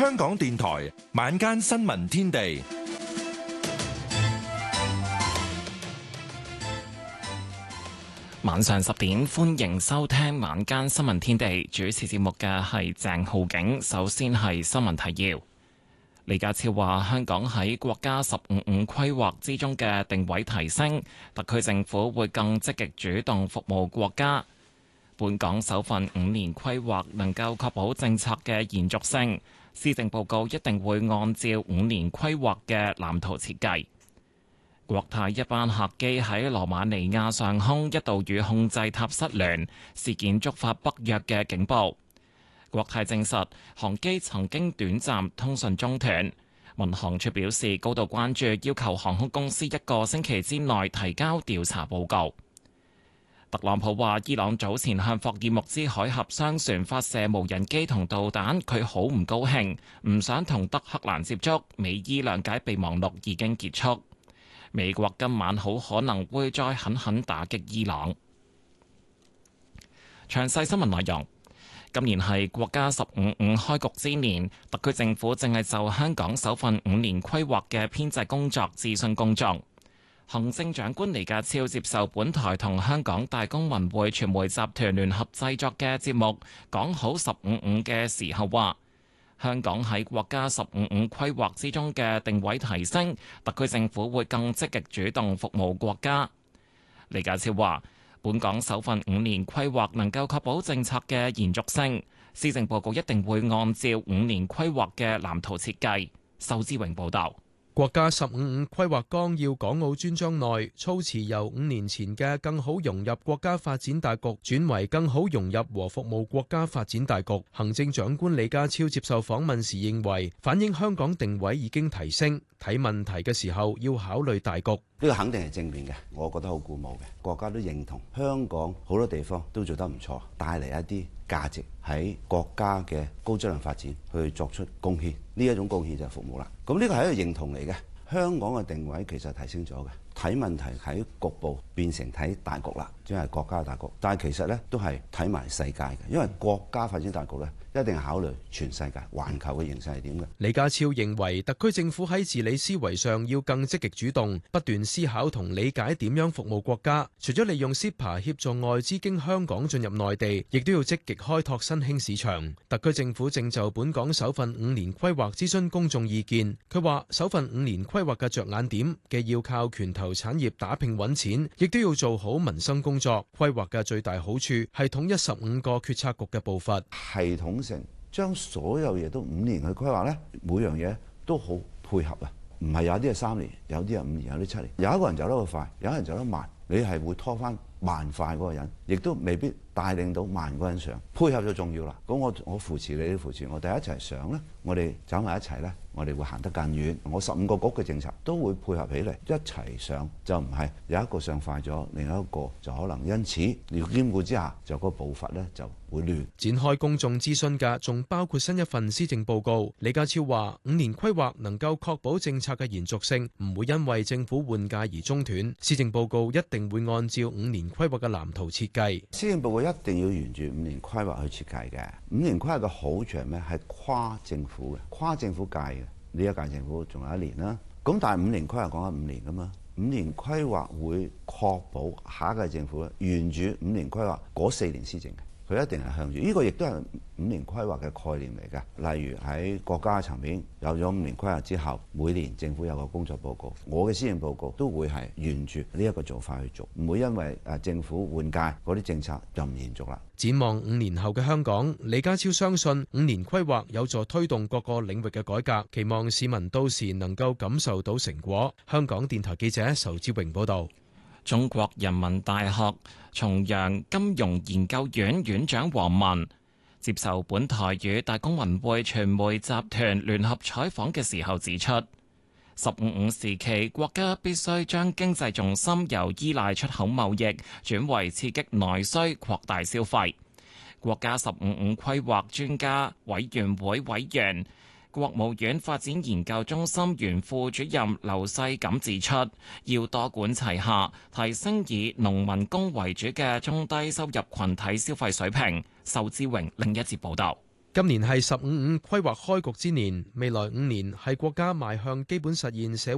香港電台晚間新聞天地， 晚上10點，歡迎收聽晚間新聞天地。主持節目嘅係鄭浩景。首先係新聞提要。李家超話，香港喺國家15五規劃之中嘅定位提升，特區政府會更積極主動服務國家。本港首份5年規劃能夠確保政策嘅延續性，施政報告一定會按照5年規劃嘅藍圖設計。國泰一班客機喺羅馬尼亞上空一度與控制塔失聯，事件觸發北約嘅警報。國泰證實航機曾經短暫通訊中斷。民航處表示高度關注，要求航空公司1個星期之內提交調查報告。特朗普話，伊朗早前向霍爾木茲海峽商船發射無人機同導彈，佢好唔高興，唔想同德黑蘭接觸。美伊諒解備忘錄已經結束。美國今晚好可能會再狠狠打擊伊朗。詳細新聞內容。今年係國家15五開局之年，特區政府正係就香港首份5年規劃嘅編制工作諮詢公眾。行政長官李家超接受本台同香港大公文匯傳媒集團聯合製作嘅節目講好15五嘅時候話，香港喺國家15五規劃之中嘅定位提升，特區政府會更積極主動服務國家。李家超話，本港首份5年規劃能夠確保政策嘅延續性，施政報告一定會按照5年規劃嘅藍圖設計。仇志榮報導。 國家15五規劃綱要港澳專章內措辭由5年前嘅更好融入國家發展大局轉為更好融入和服務國家發展大局。行政長官李家超接受訪問時認為，反映香港定位已經提升，睇問題嘅時候要考慮大局。 呢個肯定係正面嘅，我覺得好鼓舞嘅。國家都認同香港好多地方都做得唔錯，帶嚟一啲價值喺國家嘅高質量發展去作出貢獻。呢一種貢獻就係服務啦。咁呢個係一個認同嚟嘅。香港嘅定位其實提升咗嘅，睇問題喺局部變成睇大局啦，即係國家大局。但係其實呢都係睇埋世界嘅，因為國家發展大局呢一定考慮全世界環球嘅形勢係點嘅。 李家超認為特區政府喺治理思維上要更積極主動，不斷思考同理解點樣服務國家。除咗利用 CEPA 協助外資經香港進入內地，亦都要積極開拓新興市場。特區政府正就本港首份5年規劃諮詢公眾意見。佢話首份5年規劃嘅着眼點，既要靠拳頭產業打拼揾錢，亦都要做好民生工作。規劃嘅最大好處係統一15個決策局嘅步伐， 系統性將所有嘢都5年去規劃呢，每樣嘢都好配合啊！唔係有啲係3年，有啲係5年，有啲7年。有一個人走得好快，有一個人走得慢，你係會拖翻慢快嗰個人，亦都未必帶領到慢嗰個人上。配合就重要啦。咁我扶持你，你扶持我，哋一齊上咧，我哋走埋一齊咧，我哋會行得更遠。我15個局嘅政策都會配合起嚟一齊上，就唔係有一個上快咗，另一個就可能因此要兼顧之下，就個步伐咧就會亂。 展開公眾諮詢嘅仲包括新一份施政報告。李家超話5年規劃能夠確保政策嘅延續性，唔會因為政府換屆而中斷。施政報告一定會按照5年規劃嘅藍圖設計。 施政報告一定要沿住5年規劃去設計嘅。5年規劃嘅好處係咩？係跨政府嘅，跨政府界嘅。呢一屆政府仲有1年啦。咁但係5年規劃講緊5年噶嘛，5年規劃會確保下一屆政府咧沿住5年規劃嗰4年施政嘅。佢一定係向住呢個，亦都係5年規劃嘅概念嚟㗎。例如喺國家層面有咗5年規劃之後，每年政府有個工作報告，我嘅施政報告都會係沿住呢一個做法去做，唔會因為政府換屆嗰啲政策就唔延續啦。 展望5年後嘅香港，李家超相信5年規劃有助推動各個領域嘅改革，期望市民到時能夠感受到成果。香港電台記者仇志榮報導。 中國人民大學重陽金融研究院院長王文接受本台與大公文匯傳媒集團聯合採訪嘅時候指出，15五時期國家必須將經濟重心由依賴出口貿易轉為刺激內需、擴大消費。國家15五規劃專家委員會委員、國務院發展研究中心原副主任劉世錦指出，要多管齊下，提升以農民工為主嘅中低收入群體消費水平。仇志榮另一節報導。 今年係"十五五"規劃開局之年，未來5年係國家邁向基本實現社